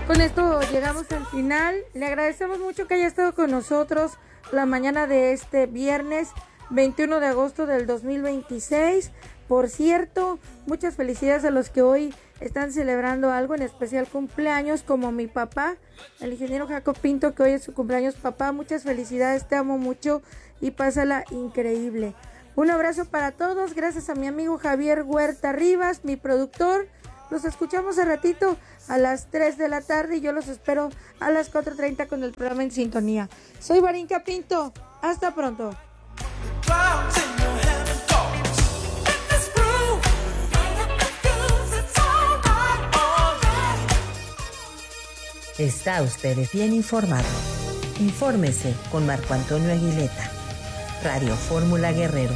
Con esto llegamos al final. Le agradecemos mucho que haya estado con nosotros la mañana de este viernes 21 de agosto del 2026. Por cierto, muchas felicidades a los que hoy están celebrando algo, en especial cumpleaños, como mi papá, el ingeniero Jacob Pinto, que hoy es su cumpleaños. Papá, muchas felicidades, te amo mucho y pásala increíble. Un abrazo para todos, gracias a mi amigo Javier Huerta Rivas, mi productor. Los escuchamos a ratito a las 3 de la tarde y yo los espero a las 4:30 con el programa En Sintonía. Soy Varinka Pinto, hasta pronto. Está usted bien informado. Infórmese con Marco Antonio Aguileta. Radio Fórmula Guerrero.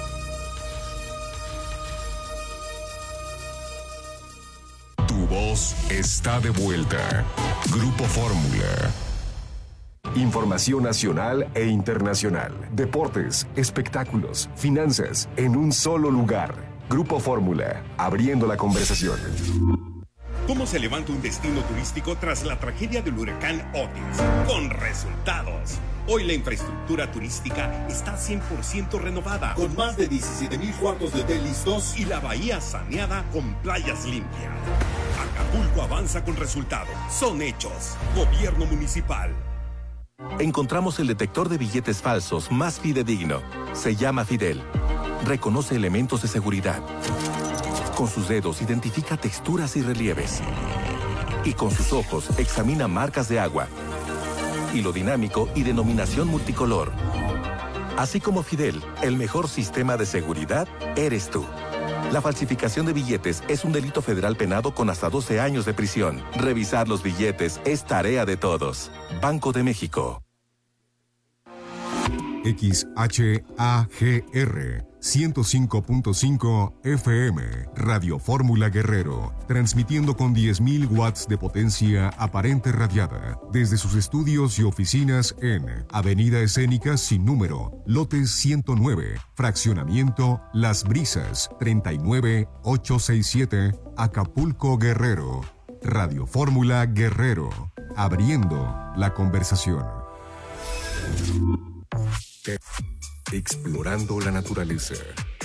Tu voz está de vuelta. Grupo Fórmula. Información nacional e internacional. Deportes, espectáculos, finanzas, en un solo lugar. Grupo Fórmula, abriendo la conversación. ¿Cómo se levanta un destino turístico tras la tragedia del huracán Otis? Con resultados. Hoy la infraestructura turística está 100% renovada, con más de 17,000 cuartos de hotel listos y la bahía saneada con playas limpias. Acapulco avanza con resultados. Son hechos. Gobierno municipal. Encontramos el detector de billetes falsos más fidedigno. Se llama Fidel. Reconoce elementos de seguridad. Con sus dedos identifica texturas y relieves. Y con sus ojos examina marcas de agua, hilo dinámico y denominación multicolor. Así como Fidel, el mejor sistema de seguridad eres tú. La falsificación de billetes es un delito federal penado con hasta 12 años de prisión. Revisar los billetes es tarea de todos. Banco de México. XHAGR 105.5 FM, Radio Fórmula Guerrero, transmitiendo con 10,000 watts de potencia aparente radiada desde sus estudios y oficinas en Avenida Escénica sin número, lote 109, fraccionamiento Las Brisas, 39867, Acapulco, Guerrero. Radio Fórmula Guerrero, abriendo la conversación. Explorando la naturaleza.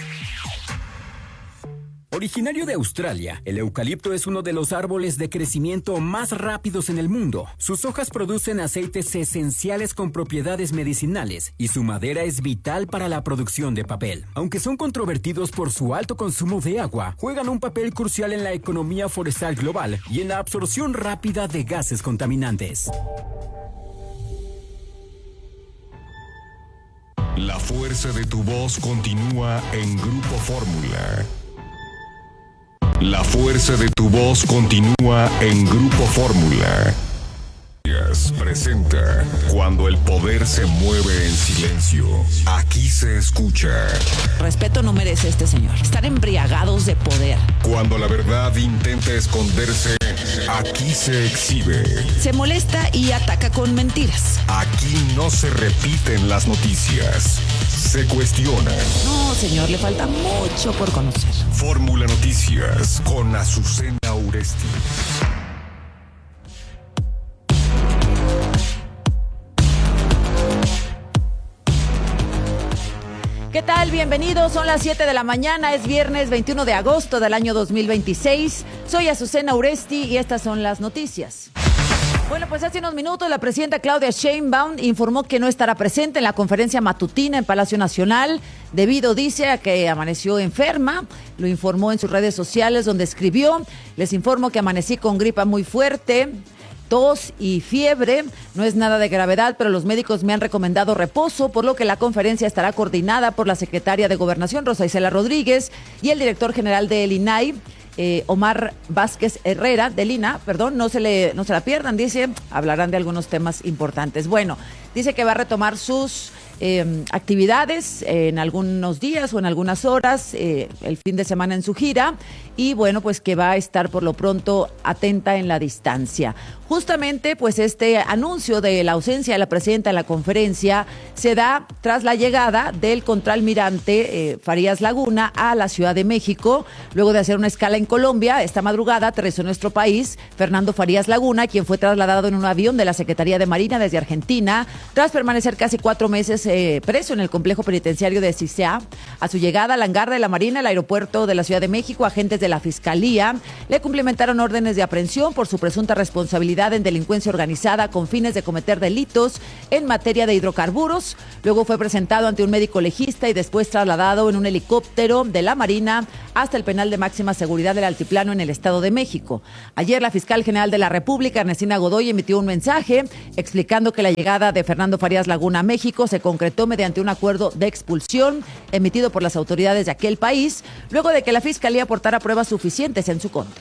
Originario de Australia, el eucalipto es uno de los árboles de crecimiento más rápidos en el mundo. Sus hojas producen aceites esenciales con propiedades medicinales y su madera es vital para la producción de papel. Aunque son controvertidos por su alto consumo de agua, juegan un papel crucial en la economía forestal global y en la absorción rápida de gases contaminantes. La fuerza de tu voz continúa en Grupo Fórmula. La fuerza de tu voz continúa en Grupo Fórmula. Presenta Cuando el poder se mueve en silencio. Aquí se escucha. Respeto no merece este señor. Están embriagados de poder. Cuando la verdad intenta esconderse, aquí se exhibe. Se molesta y ataca con mentiras. Aquí no se repiten las noticias. Se cuestionan. No, señor, le falta mucho por conocer. Fórmula Noticias con Azucena Uresti. ¿Qué tal? Bienvenidos, son las 7 de la mañana, es viernes 21 de agosto del año 2026. Soy Azucena Uresti y estas son las noticias. Bueno, pues hace unos minutos la presidenta Claudia Sheinbaum informó que no estará presente en la conferencia matutina en Palacio Nacional debido, dice, a que amaneció enferma. Lo informó en sus redes sociales donde escribió: les informo que amanecí con gripa muy fuerte, tos y fiebre. No es nada de gravedad, pero los médicos me han recomendado reposo, por lo que la conferencia estará coordinada por la secretaria de Gobernación, Rosa Isela Rodríguez, y el director general del INAI, Omar Vázquez Herrera, del INA, no se la pierdan, dice, hablarán de algunos temas importantes. Bueno, dice que va a retomar sus actividades en algunos días o en algunas horas, el fin de semana en su gira, y bueno, pues que va a estar por lo pronto atenta en la distancia. Justamente, pues este anuncio de la ausencia de la presidenta en la conferencia se da tras la llegada del contraalmirante Farías Laguna a la Ciudad de México, luego de hacer una escala en Colombia. Esta madrugada aterrizó en nuestro país Fernando Farías Laguna, quien fue trasladado en un avión de la Secretaría de Marina desde Argentina, tras permanecer casi 4 meses preso en el complejo penitenciario de Sisea. A su llegada al hangar de la Marina, el aeropuerto de la Ciudad de México, agentes de la Fiscalía le cumplimentaron órdenes de aprehensión por su presunta responsabilidad en delincuencia organizada con fines de cometer delitos en materia de hidrocarburos. Luego fue presentado ante un médico legista y después trasladado en un helicóptero de la Marina hasta el penal de máxima seguridad del Altiplano en el Estado de México. Ayer la fiscal general de la República, Ernestina Godoy, emitió un mensaje explicando que la llegada de Fernando Farías Laguna a México se concretó mediante un acuerdo de expulsión emitido por las autoridades de aquel país, luego de que la Fiscalía aportara pruebas suficientes en su contra.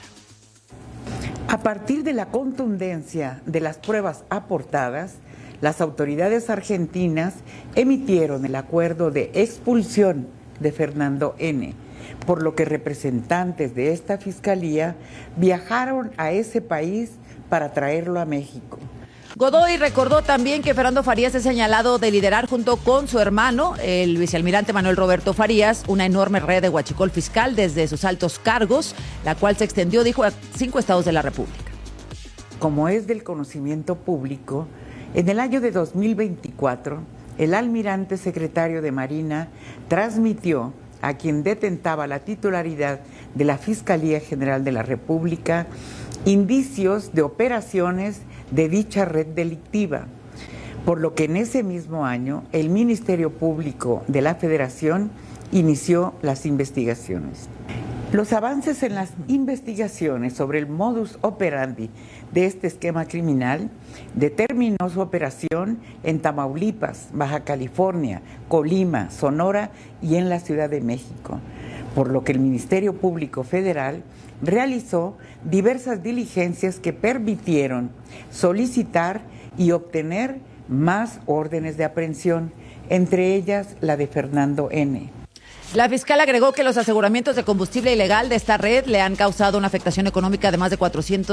A partir de la contundencia de las pruebas aportadas, las autoridades argentinas emitieron el acuerdo de expulsión de Fernando N., por lo que representantes de esta fiscalía viajaron a ese país para traerlo a México. Godoy recordó también que Fernando Farías es señalado de liderar junto con su hermano, el vicealmirante Manuel Roberto Farías, una enorme red de huachicol fiscal desde sus altos cargos, la cual se extendió, dijo, a 5 estados de la República. Como es del conocimiento público, en el año de 2024, el almirante secretario de Marina transmitió a quien detentaba la titularidad de la Fiscalía General de la República indicios de operaciones de dicha red delictiva, por lo que en ese mismo año el Ministerio Público de la Federación inició las investigaciones. Los avances en las investigaciones sobre el modus operandi de este esquema criminal determinó su operación en Tamaulipas, Baja California, Colima, Sonora y en la Ciudad de México, por lo que el Ministerio Público Federal realizó diversas diligencias que permitieron solicitar y obtener más órdenes de aprehensión, entre ellas la de Fernando N. La fiscal agregó que los aseguramientos de combustible ilegal de esta red le han causado una afectación económica de más de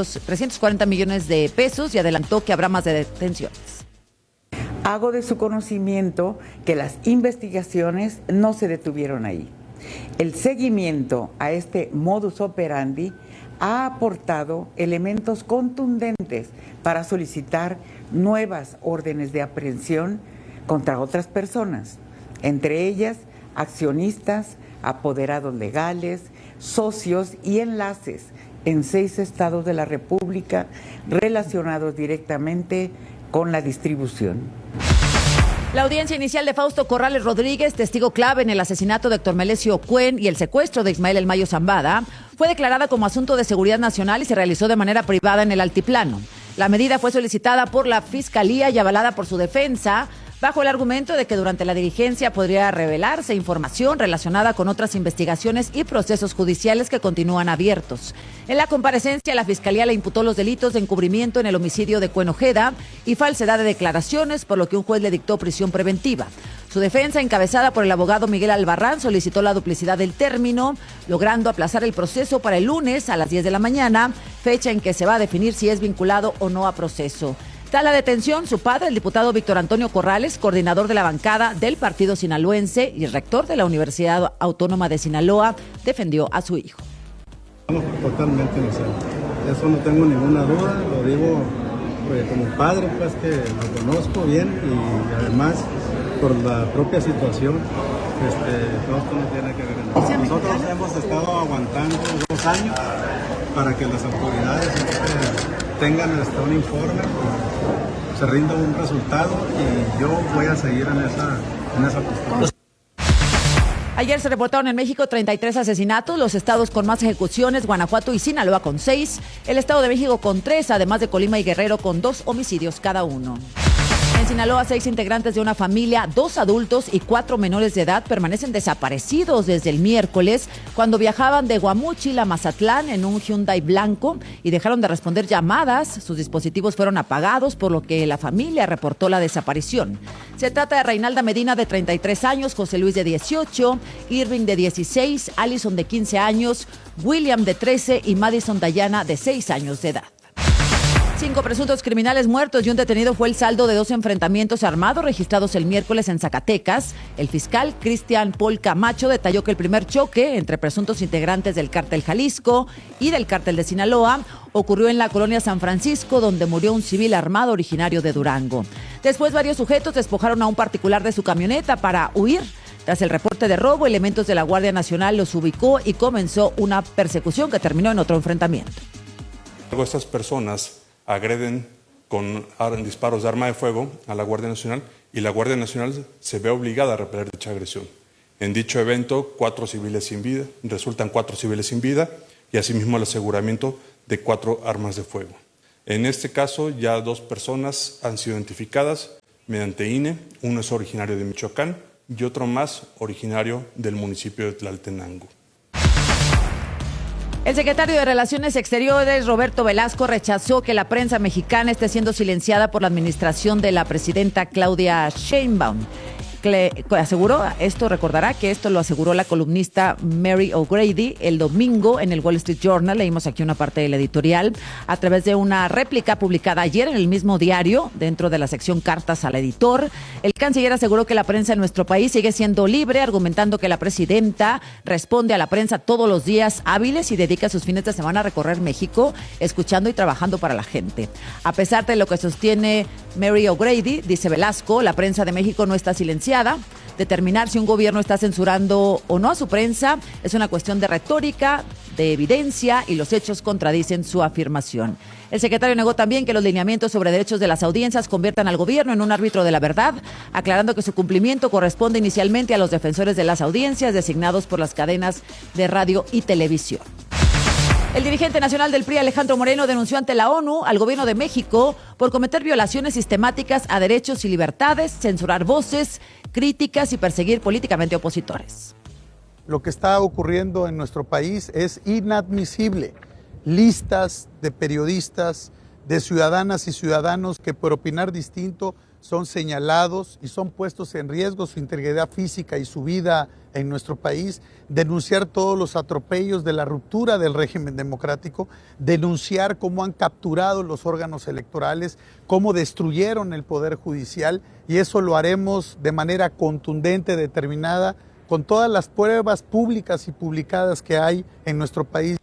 340 millones de pesos y adelantó que habrá más de detenciones. Hago de su conocimiento que las investigaciones no se detuvieron ahí. El seguimiento a este modus operandi ha aportado elementos contundentes para solicitar nuevas órdenes de aprehensión contra otras personas, entre ellas accionistas, apoderados legales, socios y enlaces en 6 estados de la República relacionados directamente con la distribución. La audiencia inicial de Fausto Corrales Rodríguez, testigo clave en el asesinato de Héctor Melesio Cuen y el secuestro de Ismael El Mayo Zambada, fue declarada como asunto de seguridad nacional y se realizó de manera privada en el Altiplano. La medida fue solicitada por la Fiscalía y avalada por su defensa, bajo el argumento de que durante la diligencia podría revelarse información relacionada con otras investigaciones y procesos judiciales que continúan abiertos. En la comparecencia, la Fiscalía le imputó los delitos de encubrimiento en el homicidio de Cuen Ojeda y falsedad de declaraciones, por lo que un juez le dictó prisión preventiva. Su defensa, encabezada por el abogado Miguel Albarrán, solicitó la duplicidad del término, logrando aplazar el proceso para el lunes a las 10 de la mañana, fecha en que se va a definir si es vinculado o no a proceso. Tras la detención, su padre, el diputado Víctor Antonio Corrales, coordinador de la bancada del partido sinaloense y rector de la Universidad Autónoma de Sinaloa, defendió a su hijo. Totalmente inocente. Eso no tengo ninguna duda, lo digo como padre, pues que lo conozco bien y además por la propia situación, todo esto no tiene que ver en nada. Nosotros hemos estado aguantando 2 años para que las autoridades tengan un informe, se rinda un resultado y yo voy a seguir en esa postura. Ayer se reportaron en México 33 asesinatos, los estados con más ejecuciones, Guanajuato y Sinaloa con 6, el Estado de México con 3, además de Colima y Guerrero con 2 homicidios cada uno. En Sinaloa, 6 integrantes de una familia, 2 adultos y 4 menores de edad permanecen desaparecidos desde el miércoles cuando viajaban de Guamúchil a Mazatlán en un Hyundai blanco y dejaron de responder llamadas. Sus dispositivos fueron apagados, por lo que la familia reportó la desaparición. Se trata de Reinalda Medina, de 33 años, José Luis, de 18, Irving, de 16, Allison, de 15 años, William, de 13 y Madison Dayana, de 6 años de edad. 5 presuntos criminales muertos y un detenido fue el saldo de 2 enfrentamientos armados registrados el miércoles en Zacatecas. El fiscal Cristian Paul Camacho detalló que el primer choque entre presuntos integrantes del cártel Jalisco y del cártel de Sinaloa ocurrió en la colonia San Francisco, donde murió un civil armado originario de Durango. Después, varios sujetos despojaron a un particular de su camioneta para huir. Tras el reporte de robo, elementos de la Guardia Nacional los ubicó y comenzó una persecución que terminó en otro enfrentamiento. Estas personas agreden con disparos de arma de fuego a la Guardia Nacional y la Guardia Nacional se ve obligada a repeler dicha agresión. En dicho evento, 4 civiles sin vida, resultan 4 civiles sin vida y asimismo el aseguramiento de 4 armas de fuego. En este caso, ya 2 personas han sido identificadas mediante INE, uno es originario de Michoacán y otro más originario del municipio de Tlaltenango. El secretario de Relaciones Exteriores, Roberto Velasco, rechazó que la prensa mexicana esté siendo silenciada por la administración de la presidenta Claudia Sheinbaum. Aseguró, esto recordará que esto lo aseguró la columnista Mary O'Grady el domingo en el Wall Street Journal. Leímos aquí una parte del editorial a través de una réplica publicada ayer en el mismo diario dentro de la sección Cartas al Editor. El canciller aseguró que la prensa en nuestro país sigue siendo libre, argumentando que la presidenta responde a la prensa todos los días hábiles y dedica sus fines de semana a recorrer México, escuchando y trabajando para la gente. A pesar de lo que sostiene Mary O'Grady, dice Velasco, la prensa de México no está silenciada. Determinar si un gobierno está censurando o no a su prensa es una cuestión de retórica, de evidencia, y los hechos contradicen su afirmación. El secretario negó también que los lineamientos sobre derechos de las audiencias conviertan al gobierno en un árbitro de la verdad, aclarando que su cumplimiento corresponde inicialmente a los defensores de las audiencias designados por las cadenas de radio y televisión. El dirigente nacional del PRI, Alejandro Moreno, denunció ante la ONU al gobierno de México por cometer violaciones sistemáticas a derechos y libertades, censurar voces, críticas y perseguir políticamente opositores. Lo que está ocurriendo en nuestro país es inadmisible. Listas de periodistas, de ciudadanas y ciudadanos que por opinar distinto son señalados y son puestos en riesgo su integridad física y su vida en nuestro país, denunciar todos los atropellos de la ruptura del régimen democrático, denunciar cómo han capturado los órganos electorales, cómo destruyeron el Poder Judicial, y eso lo haremos de manera contundente, determinada, con todas las pruebas públicas y publicadas que hay en nuestro país.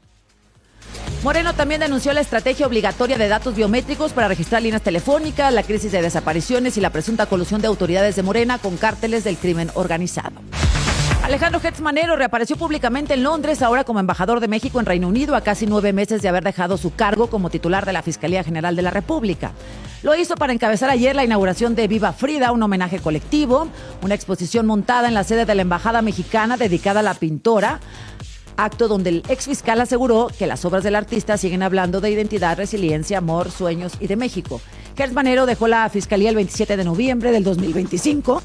Moreno también denunció la estrategia obligatoria de datos biométricos para registrar líneas telefónicas, la crisis de desapariciones y la presunta colusión de autoridades de Morena con cárteles del crimen organizado. Alejandro Gertz Manero reapareció públicamente en Londres, ahora como embajador de México en Reino Unido, a casi 9 meses de haber dejado su cargo como titular de la Fiscalía General de la República. Lo hizo para encabezar ayer la inauguración de Viva Frida, un homenaje colectivo, una exposición montada en la sede de la Embajada Mexicana dedicada a la pintora, acto donde el exfiscal aseguró que las obras del artista siguen hablando de identidad, resiliencia, amor, sueños y de México. Gertz Manero dejó la Fiscalía el 27 de noviembre del 2025,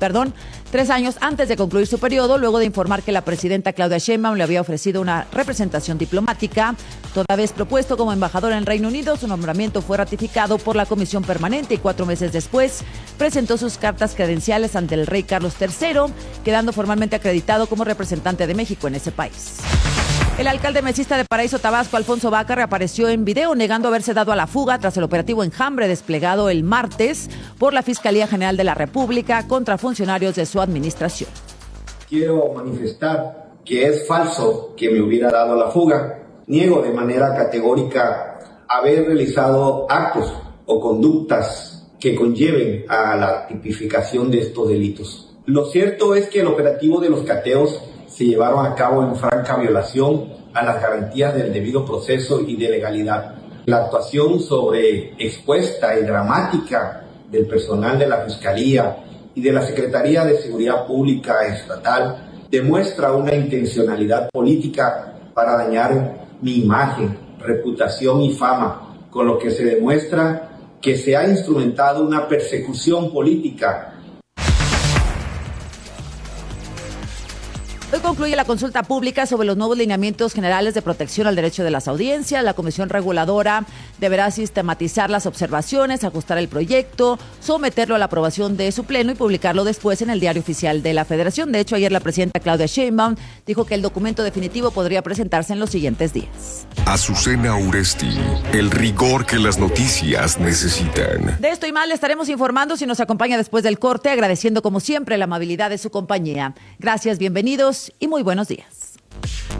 3 años antes de concluir su periodo, luego de informar que la presidenta Claudia Sheinbaum le había ofrecido una representación diplomática. Toda vez propuesto como embajador en Reino Unido, su nombramiento fue ratificado por la Comisión Permanente y 4 meses después presentó sus cartas credenciales ante el rey Carlos III, quedando formalmente acreditado como representante de México en ese país. El alcalde mesista de Paraíso, Tabasco, Alfonso Vaca, reapareció en video negando haberse dado a la fuga tras el operativo Enjambre desplegado el martes por la Fiscalía General de la República contra funcionarios de su administración. Quiero manifestar que es falso que me hubiera dado a la fuga. Niego de manera categórica haber realizado actos o conductas que conlleven a la tipificación de estos delitos. Lo cierto es que el operativo de los cateos se llevaron a cabo en franca violación a las garantías del debido proceso y de legalidad. La actuación expuesta y dramática del personal de la Fiscalía y de la Secretaría de Seguridad Pública Estatal demuestra una intencionalidad política para dañar mi imagen, reputación y fama, con lo que se demuestra que se ha instrumentado una persecución política. Hoy concluye la consulta pública sobre los nuevos lineamientos generales de protección al derecho de las audiencias. La Comisión Reguladora deberá sistematizar las observaciones, ajustar el proyecto, someterlo a la aprobación de su pleno y publicarlo después en el Diario Oficial de la Federación. De hecho, ayer la presidenta Claudia Sheinbaum dijo que el documento definitivo podría presentarse en los siguientes días. Azucena Uresti, el rigor que las noticias necesitan. De esto y más le estaremos informando si nos acompaña después del corte, agradeciendo como siempre la amabilidad de su compañía. Gracias, bienvenidos y muy buenos días.